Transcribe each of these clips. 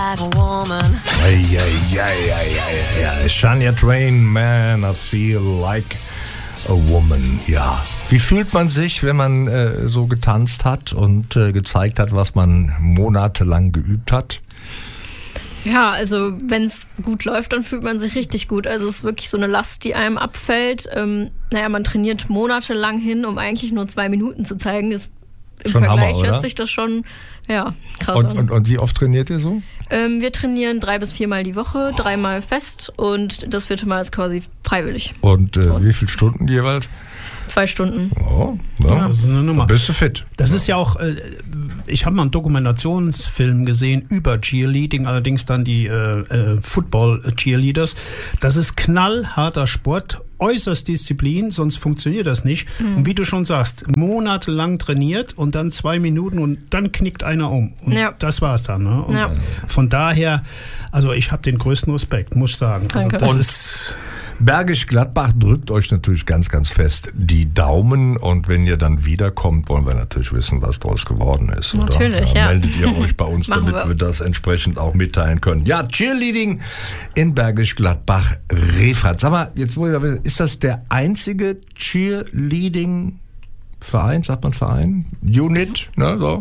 like a woman. Shania Twain, Man, I Feel Like a Woman. Ja. Wie fühlt man sich, wenn man so getanzt hat und gezeigt hat, was man monatelang geübt hat? Ja, also wenn es gut läuft, dann fühlt man sich richtig gut. Also es ist wirklich so eine Last, die einem abfällt. Man trainiert monatelang hin, um eigentlich nur 2 Minuten zu zeigen. Im schon Vergleich Hammer, hört sich das schon krass an. Und wie oft trainiert ihr so? Wir trainieren 3 bis 4 Mal die Woche, 3-mal fest und das 4. Mal ist quasi freiwillig. Und wie viele Stunden jeweils? 2 Stunden. Oh, ja. Das ist eine Nummer. Da bist du fit. Das ist ja auch, ich habe mal einen Dokumentationsfilm gesehen über Cheerleading, allerdings dann die Football-Cheerleaders. Das ist knallharter Sport, äußerst Disziplin, sonst funktioniert das nicht. Und wie du schon sagst, monatelang trainiert und dann 2 Minuten und dann knickt einer um. Und das war's dann. Ne? Und von daher, also ich habe den größten Respekt, muss ich sagen. Also danke. das ist Bergisch Gladbach drückt euch natürlich ganz, ganz fest die Daumen und wenn ihr dann wiederkommt, wollen wir natürlich wissen, was draus geworden ist. Oder? Natürlich, ja. Meldet ihr euch bei uns, damit wir das entsprechend auch mitteilen können. Ja, Cheerleading in Bergisch Gladbach-Refrath. Sag mal, jetzt ist das der einzige Cheerleading Verein, sagt man Verein? Unit, ne, so.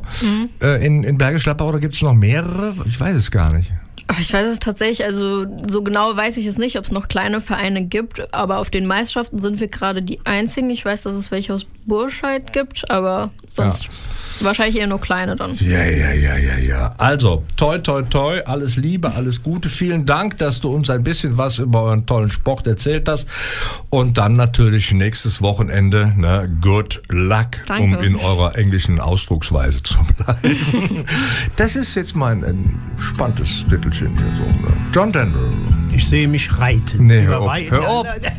In Bergisch Gladbach oder gibt es noch mehrere? Ich weiß es gar nicht. Ich weiß es tatsächlich, also so genau weiß ich es nicht, ob es noch kleine Vereine gibt, aber auf den Meisterschaften sind wir gerade die einzigen. Ich weiß, dass es welche aus Burscheid gibt, aber sonst wahrscheinlich eher nur kleine dann. Ja. Also, toi, toi, toi, alles Liebe, alles Gute. Vielen Dank, dass du uns ein bisschen was über euren tollen Sport erzählt hast. Und dann natürlich nächstes Wochenende, ne, good luck, Danke. Um in eurer englischen Ausdrucksweise zu bleiben. Das ist jetzt mein entspanntes Titelchen hier so. Ne? John Denver. ich sehe mich reiten. Nee, hör auf.